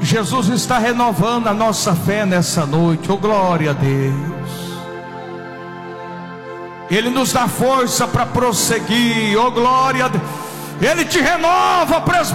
Jesus está renovando a nossa fé nessa noite. Oh, glória a Deus. Ele nos dá força para prosseguir. Oh, glória a Deus. Ele te renova, presbítero.